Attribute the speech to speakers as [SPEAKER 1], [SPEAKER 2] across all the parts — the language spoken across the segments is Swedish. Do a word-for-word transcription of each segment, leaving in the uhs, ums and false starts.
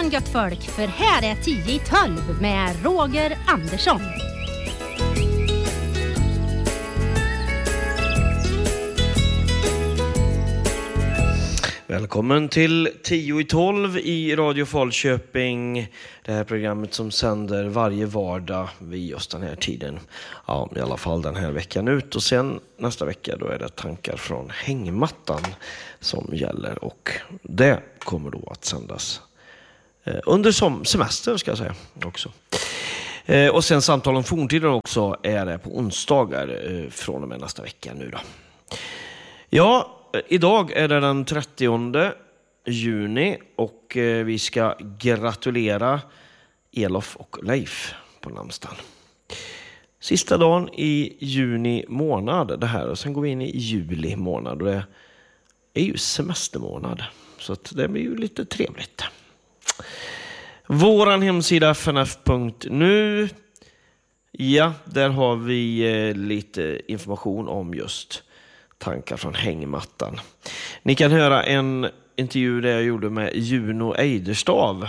[SPEAKER 1] morgon gött folk, för här är tio i tolv med Roger Andersson.
[SPEAKER 2] Välkommen till tio i tolv i Radio Falköping. Det här programmet som sänder varje vardag vid just den här tiden. Ja, i alla fall den här veckan ut. Och sen nästa vecka då är det tankar från hängmattan som gäller. Och det kommer då att sändas eh, under som semester ska jag säga också. Eh, och sen samtal om forntiden också är det på onsdagar eh, från och med nästa vecka nu då. Ja, idag är det den trettionde juni och eh, vi ska gratulera Elof och Leif på namnsdagen. Sista dagen i juni månad det här, och sen går vi in i juli månad och det är ju semestermånad, så att det blir ju lite trevligt. Våran hemsida f n f punkt n u, ja, där har vi eh, lite information om just tankar från hängmattan. Ni kan höra en intervju där jag gjorde med Juno Eiderstav,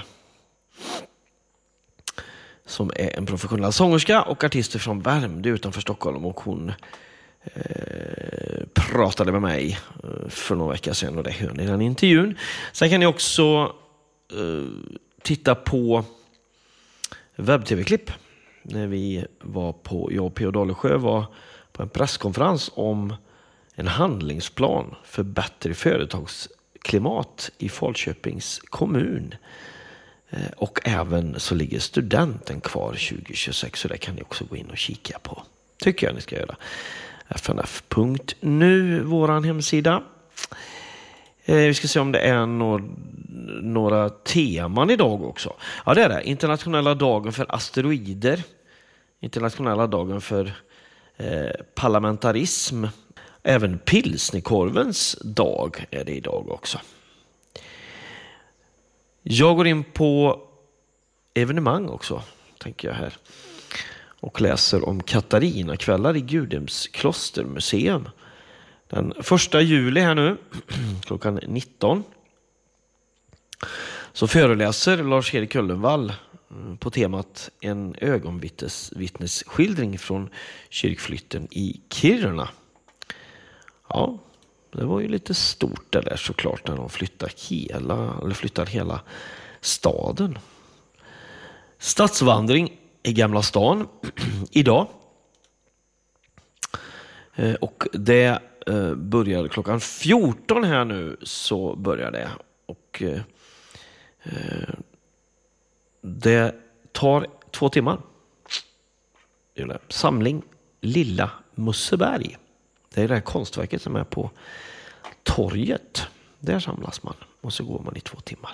[SPEAKER 2] som är en professionell sångerska och artist från Värmdö utanför Stockholm, och hon eh, pratade med mig för några veckor sedan, och det hör ni i den intervjun. Sen kan ni också eh, titta på webb-tv-klipp när vi var på, jag och P O Dalesjö var på en presskonferens om en handlingsplan för bättre företagsklimat i Falköpings kommun. Och även så ligger studenten kvar tjugo tjugosex, så det kan ni också gå in och kika på. Tycker jag ni ska göra. f n f punkt n u, våran hemsida. Vi ska se om det är några, några teman idag också. Ja, det är det. Internationella dagen för asteroider. Internationella dagen för eh, parlamentarism. Även pilsnerkorvens dag är det idag också. Jag går in på evenemang också, tänker jag här. Och läser om Katarina-kvällar i Gudhems klostermuseum. Den första juli här nu, klockan nitton. Så föreläser Lars-Erik Köllenvall på temat en ögonvittnesskildring från kyrkflytten i Kiruna. Ja, det var ju lite stort det där såklart när de flyttar hela, eller flyttar hela staden. Stadsvandring i Gamla stan idag. Och det börjar klockan fjorton här nu, så börjar det. Och det tar två timmar. Samling Lilla Musseberg. Det är det här konstverket som är på torget. Där samlas man och så går man i två timmar.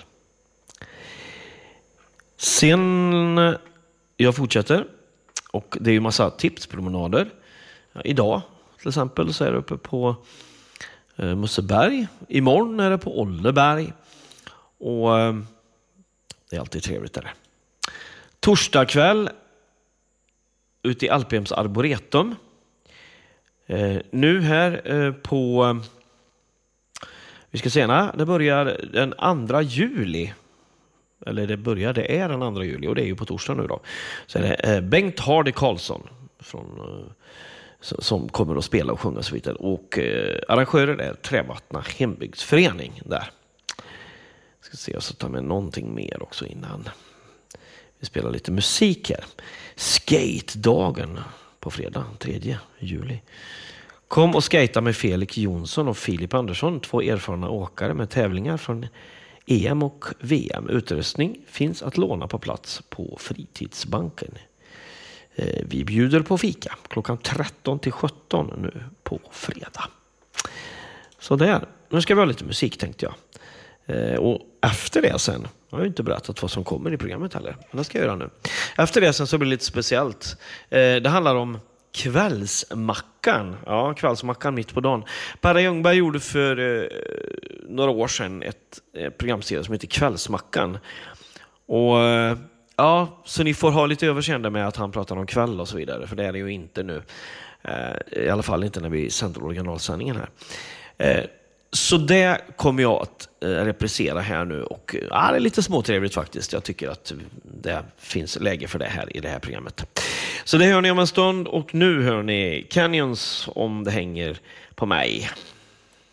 [SPEAKER 2] Sen jag fortsätter, och det är ju massa tipspromenader. Ja, idag till exempel så är det uppe på eh, Musseberg. Imorgon är det på Olleberg. Och eh, det är alltid trevligt där. Torsdag kväll ute i Alphems Arboretum. Eh, nu här eh, på eh, vi ska se när det börjar den andra juli, eller det börjar, det är den andra juli, och det är ju på torsdag nu då. Så är det eh, Bengt Hardy Karlsson från, eh, som kommer att spela och sjunga och så vidare, och eh, arrangörer är Trävattna hembygdsförening där. Jag ska se, så tar med någonting mer också innan vi spelar lite musik här. Skate-dagen på fredag tredje juli. Kom och skata med Felix Jonsson och Filip Andersson, två erfarna åkare med tävlingar från E M och V M. Utrustning finns att låna på plats på Fritidsbanken. Vi bjuder på fika klockan tretton till sjutton nu på fredag. Så där. Nu ska vi ha lite musik, tänkte jag. Och efter det sen, jag har ju inte berättat vad som kommer i programmet heller, men det ska jag göra nu. Efter det sen så blir det lite speciellt. Det handlar om kvällsmackan. Ja, kvällsmackan mitt på dagen. Per Ljungberg gjorde för eh, några år sedan ett, ett programserie som heter Kvällsmackan. Och eh, ja, så ni får ha lite överseende med att han pratar om kväll och så vidare, för det är det ju inte nu. Eh, I alla fall inte när vi sänder originalsändningen här. Eh, Så det kommer jag att eh, reprisera här nu. Och ja, det är lite småtrevligt faktiskt. Jag tycker att det finns läge för det här i det här programmet. Så det hör ni om en stund. Och nu hör ni Canyons om det hänger på mig.